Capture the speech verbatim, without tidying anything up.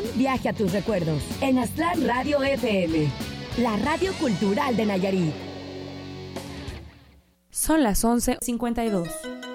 viaje a tus recuerdos en Aztlán Radio F M, la radio cultural de Nayarit. Son las once cincuenta y dos.